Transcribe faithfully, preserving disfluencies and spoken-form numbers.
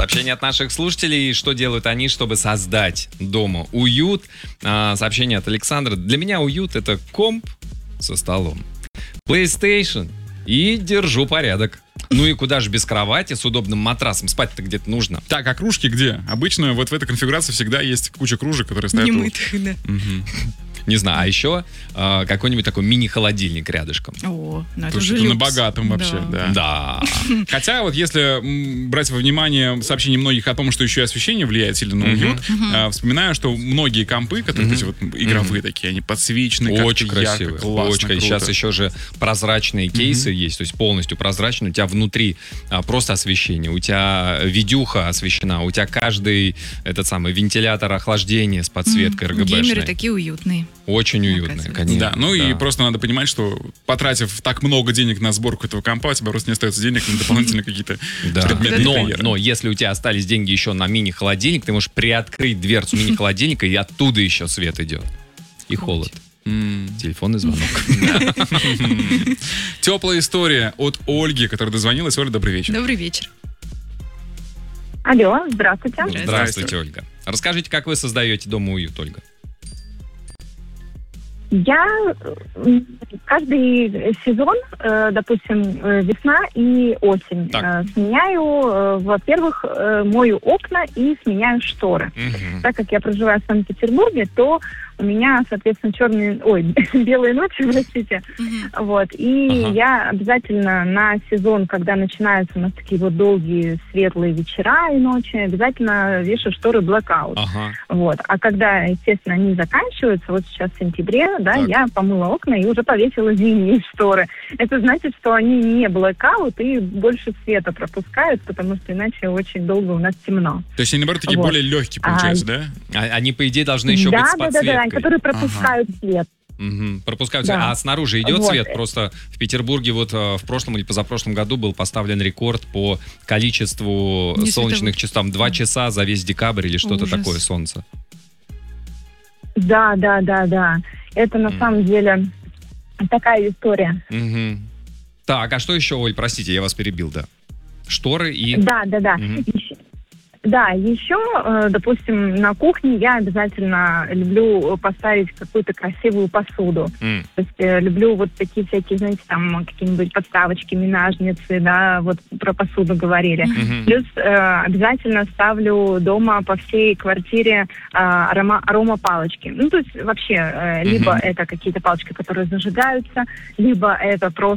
Сообщение от наших слушателей. Что делают они, чтобы создать дома уют? А, сообщение от Александра. Для меня уют — это комп со столом, PlayStation и держу порядок. Ну и куда же без кровати с удобным матрасом? Спать-то где-то нужно. Так, а кружки где? Обычно вот в этой конфигурации всегда есть куча кружек, которые стоят... Немытых, да. Угу. Не знаю, а еще э, какой-нибудь такой мини-холодильник рядышком. О, ну это Слушай, же это на люкс. богатом вообще, да. Да. Хотя вот если м, брать во внимание сообщения многих о том, что еще и освещение влияет сильно на уют, э, вспоминаю, что многие компы, которые эти вот игровые такие, они подсвеченные, Очень как-то ярко, красивые. классно, Очень круто. Сейчас еще же прозрачные кейсы есть, то есть полностью прозрачные. У тебя внутри а, просто освещение, у тебя видюха освещена, у тебя каждый этот самый вентилятор охлаждения с подсветкой эр гэ бэ-шной. Геймеры такие уютные. Очень уютные, конечно. Да, ну и Да. просто надо понимать, что потратив так много денег на сборку этого компа, у тебя просто не остается денег на дополнительные какие-то Да. предметы Но, интерьера. но если у тебя остались деньги еще на мини-холодильник, ты можешь приоткрыть дверцу мини-холодильника, и оттуда еще свет идет. И холод. М. Телефонный звонок. Теплая история от Ольги, которая дозвонилась. Оля, добрый вечер. Добрый вечер. Алло, здравствуйте. Здравствуйте, Ольга. Расскажите, как вы создаете дома уют, Ольга? Я м, каждый сезон, э, допустим, э, весна и осень, Так. э, сменяю, э, во-первых, э, мою окна и сменяю шторы. Мгм. Так как я проживаю в Санкт-Петербурге, то у меня, соответственно, черные, ой, белые ночи, простите. Мгм. Вот. И Ага. я обязательно на сезон, когда начинаются у нас такие вот долгие светлые вечера и ночи, обязательно вешаю шторы blackout. Ага. Вот. А когда, естественно, они заканчиваются, вот сейчас в сентябре, да, Так. я помыла окна и уже повесила зимние шторы. Это значит, что они не blackout и больше света пропускают, потому что иначе очень долго у нас темно. То есть они, наоборот, такие Вот. более легкие, получается, да? А- Они, по идее, должны еще да, быть с да, да, подсветкой. да, которые пропускают свет. Мгм. Пропускают Да. свет. А снаружи идет Вот. свет? Просто в Петербурге вот э, в прошлом или позапрошлом году был поставлен рекорд по количеству Не солнечных световых. часов. Там два часа за весь декабрь или что-то Ужас. такое солнце. Да, да, да, да. Это на Мгм. самом деле такая история. Мгм. Так, а что еще, Оль, простите, я вас перебил, да. Шторы и... Да, да, да. Мгм. Еще- Да, еще, э, допустим, на кухне я обязательно люблю поставить какую-то красивую посуду. М. То есть э, люблю вот такие всякие, знаете, там какие-нибудь подставочки, минажницы, да, вот про посуду говорили. Мгм. Плюс э, обязательно ставлю дома по всей квартире э, арома, аромапалочки. Ну, то есть вообще, э, либо Мгм. это какие-то палочки, которые зажигаются, либо это просто